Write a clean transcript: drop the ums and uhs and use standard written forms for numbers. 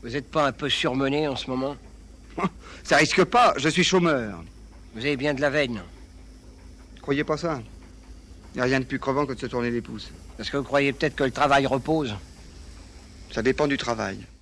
Vous n'êtes pas un peu surmené en ce moment? Ça risque pas, je suis chômeur. Vous avez bien de la veine. Croyez pas ça. Y a rien de plus crevant que de se tourner les pouces. Parce que vous croyez peut-être que le travail repose. Ça dépend du travail.